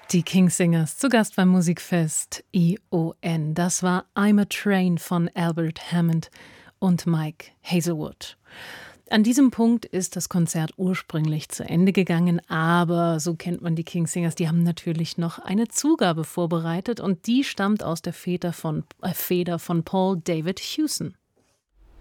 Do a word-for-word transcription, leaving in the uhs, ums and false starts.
Die Kingsingers zu Gast beim Musikfest I O N. Das war I'm a Train von Albert Hammond und Mike Hazelwood. An diesem Punkt ist das Konzert ursprünglich zu Ende gegangen, aber so kennt man die Kingsingers, die haben natürlich noch eine Zugabe vorbereitet und die stammt aus der Feder von, äh, Feder von Paul David Hewson.